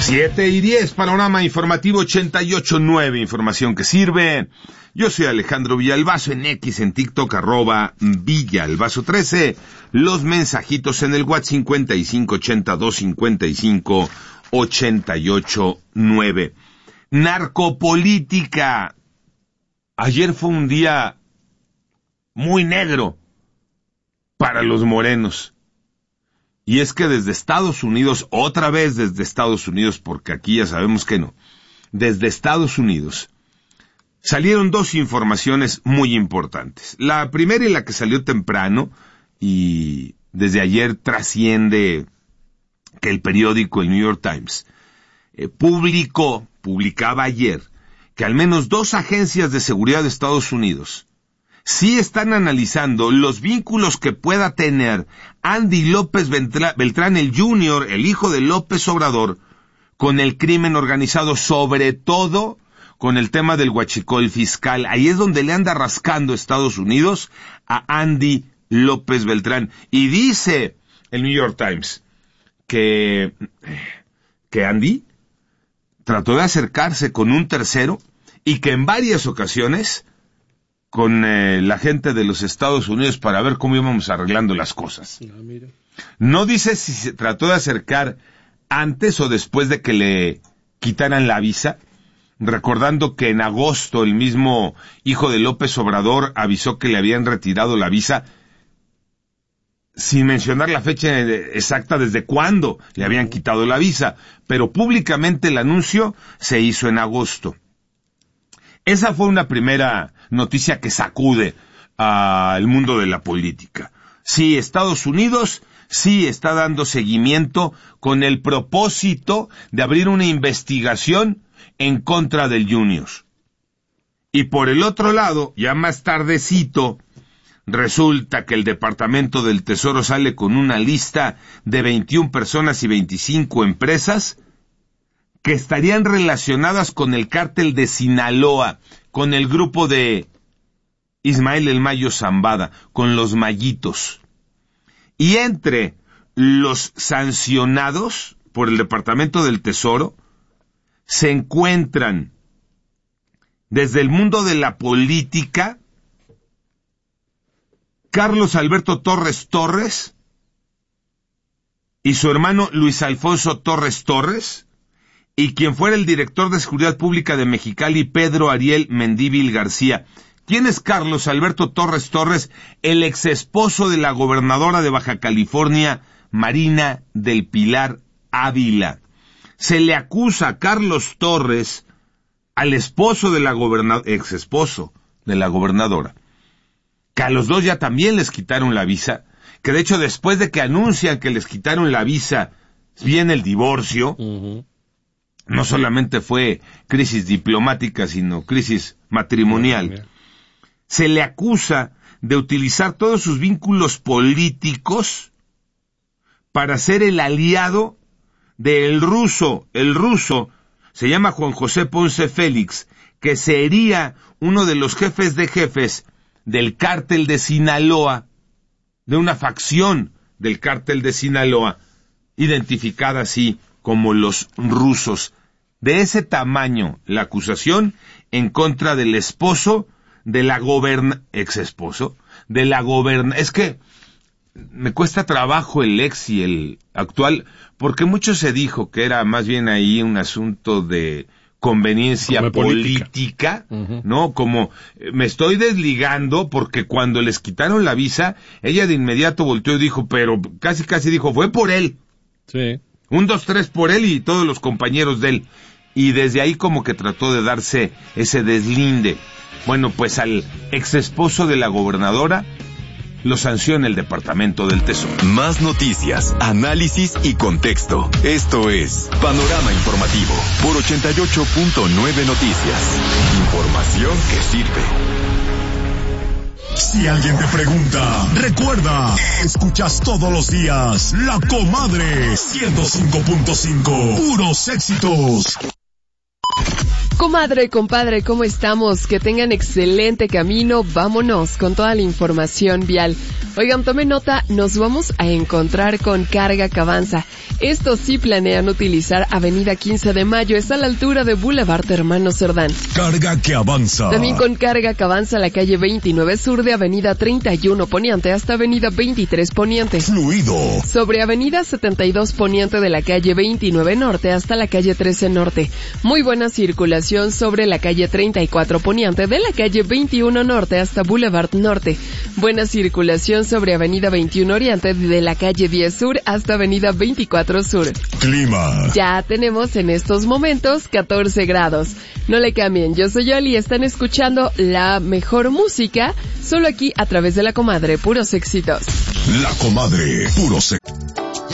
7:10, panorama informativo 88.9, información que sirve. Yo soy Alejandro Villalbazo, en X, en TikTok, @Villalbazo13. Los mensajitos en el WhatsApp 55825588.9. Narcopolítica. Ayer fue un día muy negro para los morenos. Y es que desde Estados Unidos, otra vez desde Estados Unidos, porque aquí ya sabemos que no, desde Estados Unidos, salieron dos informaciones muy importantes. La primera y la que salió temprano, y desde ayer trasciende que el periódico, el New York Times, publicaba ayer que al menos 2 agencias de seguridad de Estados Unidos sí están analizando los vínculos que pueda tener Andy López Beltrán el Jr., el hijo de López Obrador, con el crimen organizado, sobre todo con el tema del huachicol fiscal. Ahí es donde le anda rascando Estados Unidos a Andy López Beltrán. Y dice el New York Times que Andy trató de acercarse con un tercero y que en varias ocasiones con la gente de los Estados Unidos para ver cómo íbamos arreglando las cosas. No dice si se trató de acercar antes o después de que le quitaran la visa, recordando que en agosto el mismo hijo de López Obrador avisó que le habían retirado la visa, sin mencionar la fecha exacta desde cuándo le habían quitado la visa, pero públicamente el anuncio se hizo en agosto. Esa fue una primera noticia que sacude al mundo de la política. Sí, Estados Unidos sí está dando seguimiento con el propósito de abrir una investigación en contra del Junior. Y por el otro lado, ya más tardecito, resulta que el Departamento del Tesoro sale con una lista de 21 personas y 25 empresas que estarían relacionadas con el cártel de Sinaloa, con el grupo de Ismael El Mayo Zambada, con los Mayitos. Y entre los sancionados por el Departamento del Tesoro se encuentran desde el mundo de la política Carlos Alberto Torres Torres y su hermano Luis Alfonso Torres Torres, y quien fuera el director de Seguridad Pública de Mexicali, Pedro Ariel Mendívil García. ¿Quién es Carlos Alberto Torres Torres? El exesposo de la gobernadora de Baja California, Marina del Pilar Ávila. Se le acusa a Carlos Torres, al esposo de la exesposo de la gobernadora, que a los dos ya también les quitaron la visa, que de hecho después de que anuncian que les quitaron la visa, viene el divorcio. No solamente fue crisis diplomática, sino crisis matrimonial. Se le acusa de utilizar todos sus vínculos políticos para ser el aliado del ruso. El ruso se llama Juan José Ponce Félix, que sería uno de los jefes de jefes del cártel de Sinaloa, de una facción del cártel de Sinaloa, identificada así como los rusos. De ese tamaño la acusación en contra del esposo de la exesposo de la es que me cuesta trabajo el ex y el actual, porque mucho se dijo que era más bien ahí un asunto de conveniencia política, ¿no? Como me estoy desligando porque cuando les quitaron la visa, ella de inmediato volteó y dijo, pero casi dijo, fue por él. Sí. 1, 2, 3 por él y todos los compañeros de él. Y desde ahí como que trató de darse ese deslinde. Bueno, pues al exesposo de la gobernadora lo sanciona el Departamento del Tesoro. Más noticias, análisis y contexto. Esto es Panorama Informativo por 88.9 Noticias. Información que sirve. Si alguien te pregunta, recuerda, escuchas todos los días La Comadre 105.5. Puros éxitos. Comadre, compadre, ¿cómo estamos? Que tengan excelente camino. Vámonos con toda la información vial. Oigan, tomen nota, nos vamos a encontrar con carga que avanza. Estos sí planean utilizar Avenida 15 de Mayo, está a la altura de Boulevard Hermano Cerdán. Carga que avanza. También con carga que avanza la calle 29 Sur de Avenida 31 Poniente hasta Avenida 23 Poniente. Fluido. Sobre Avenida 72 Poniente de la calle 29 Norte hasta la calle 13 Norte. Muy buena circulación sobre la calle 34 Poniente de la calle 21 Norte hasta Boulevard Norte. Buena circulación sobre Avenida 21 Oriente de la calle 10 Sur hasta Avenida 24 Sur. Clima. Ya tenemos en estos momentos 14 grados. No le cambien, yo soy Yoli y están escuchando la mejor música solo aquí a través de La Comadre, puros éxitos. La Comadre, puros éxitos.